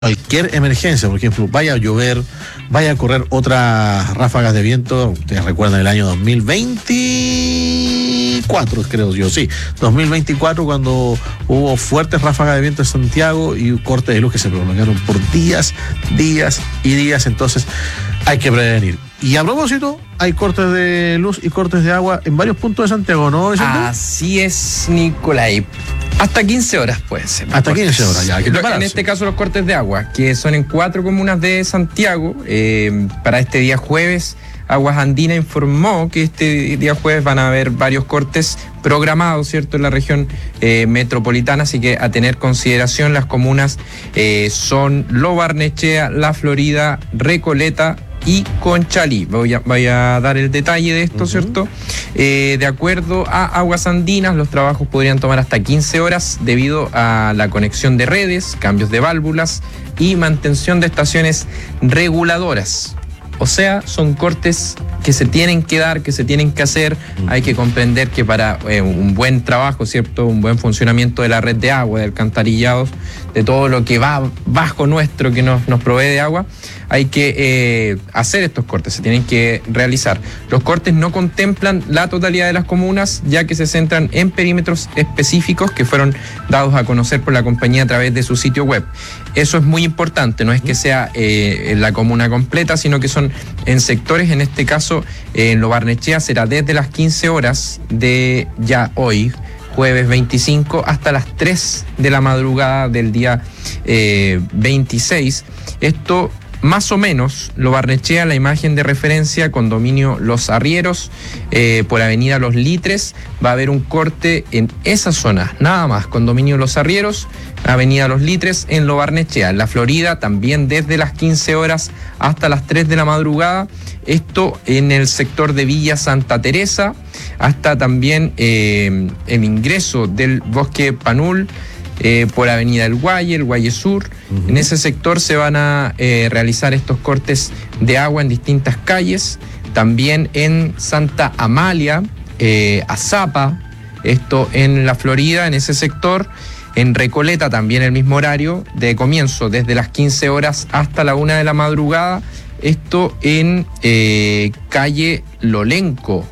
cualquier emergencia, por ejemplo, vaya a llover, vaya a correr otras ráfagas de viento. Ustedes recuerdan el año 2024, creo yo, sí, 2024, cuando hubo fuertes ráfagas de viento en Santiago y cortes de luz que se prolongaron por días y días. Entonces hay que prevenir. Y a propósito, hay cortes de luz y cortes de agua en varios puntos de Santiago, ¿no, Vicente? Así es, Nicolai. Hasta 15 horas puede ser. Hasta 15 horas, ya hay que prepararse. En este caso los cortes de agua, que son en 4 comunas de Santiago. Para este día jueves, Aguas Andinas informó que este día jueves van a haber varios cortes programados, ¿cierto?, en la región metropolitana, así que a tener consideración. Las comunas son Lo Barnechea, La Florida, Recoleta y Conchalí. Voy a dar el detalle de esto, ¿cierto? De acuerdo a Aguas Andinas, los trabajos podrían tomar hasta 15 horas debido a la conexión de redes, cambios de válvulas y mantención de estaciones reguladoras. O sea, son cortes que se tienen que dar, que se tienen que hacer. Hay que comprender que para un buen trabajo, ¿cierto?, un buen funcionamiento de la red de agua, de alcantarillados, de todo lo que va bajo nuestro, que nos provee de agua, hay que hacer estos cortes, se tienen que realizar. Los cortes no contemplan la totalidad de las comunas, ya que se centran en perímetros específicos que fueron dados a conocer por la compañía a través de su sitio web. Eso es muy importante, no es que sea en la comuna completa, sino que son en sectores. En este caso, en Lo Barnechea será desde las 15 horas de ya hoy, jueves 25, hasta las 3 de la madrugada del día 26. Esto más o menos. Lo Barnechea, la imagen de referencia, condominio Los Arrieros, por avenida Los Litres, va a haber un corte en esa zona, nada más. Condominio Los Arrieros, avenida Los Litres, en Lo Barnechea. En La Florida, también desde las 15 horas hasta las 3 de la madrugada. Esto en el sector de Villa Santa Teresa, hasta también el ingreso del Bosque Panul, por avenida El Guaye Sur. En ese sector se van a realizar estos cortes de agua en distintas calles. También en Santa Amalia, Azapa, esto en La Florida, en ese sector. En Recoleta también el mismo horario de comienzo, desde las 15 horas hasta la 1 de la madrugada. Esto en calle Lolenco,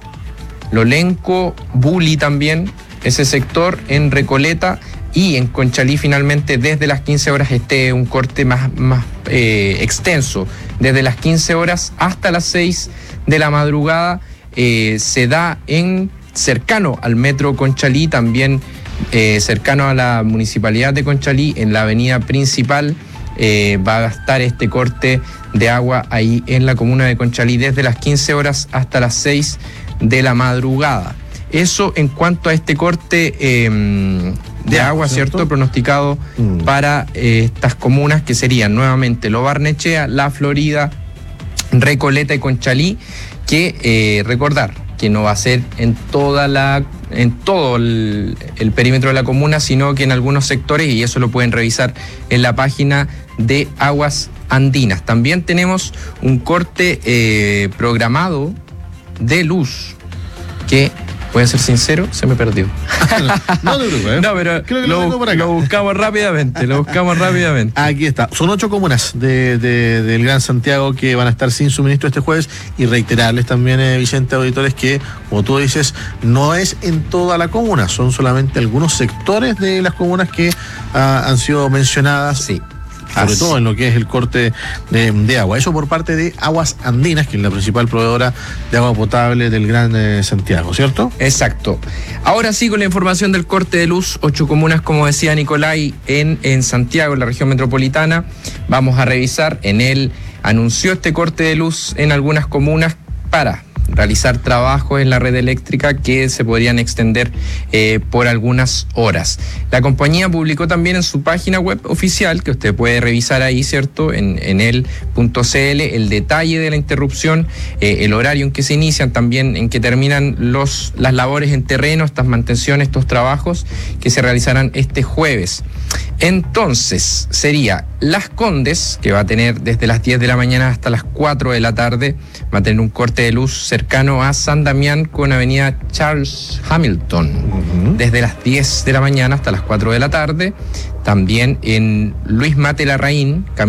Bulli también, ese sector en Recoleta. Y en Conchalí finalmente desde las 15 horas un corte más extenso, desde las 15 horas hasta las 6 de la madrugada. Se da cercano al metro Conchalí, también cercano a la municipalidad de Conchalí, en la avenida principal. Va a estar este corte de agua ahí en la comuna de Conchalí desde las 15 horas hasta las 6 de la madrugada. Eso en cuanto a este corte de agua, ¿cierto?, pronosticado para estas comunas, que serían nuevamente Lo Barnechea, La Florida, Recoleta y Conchalí, que recordar que no va a ser en todo el perímetro de la comuna, sino que en algunos sectores, y eso lo pueden revisar en la página de Aguas Andinas. También tenemos un corte programado de luz que, voy a ser sincero, se me perdió. No te preocupes. No, pero creo que lo buscamos rápidamente. Aquí está. Son 8 comunas del Gran Santiago que van a estar sin suministro este jueves, y reiterarles también, Vicente, auditores, que, como tú dices, no es en toda la comuna, son solamente algunos sectores de las comunas que han sido mencionadas. Sí. Sobre todo en lo que es el corte de agua. Eso por parte de Aguas Andinas, que es la principal proveedora de agua potable del Gran Santiago, ¿cierto? Exacto. Ahora sí, con la información del corte de luz, 8 comunas, como decía Nicolai, en Santiago, en la región metropolitana. Vamos a revisar. Anunció este corte de luz en algunas comunas para realizar trabajos en la red eléctrica que se podrían extender por algunas horas. La compañía publicó también en su página web oficial, que usted puede revisar ahí, ¿cierto?, en el.cl, el detalle de la interrupción, el horario en que se inician, también en que terminan las labores en terreno, estas mantenciones, estos trabajos que se realizarán este jueves. Entonces, sería Las Condes, que va a tener desde las 10 de la mañana hasta las 4 de la tarde, va a tener un corte de luz cerca cercano a San Damián con avenida Charles Hamilton, desde las 10 de la mañana hasta las 4 de la tarde. También en Luis Mate Larraín,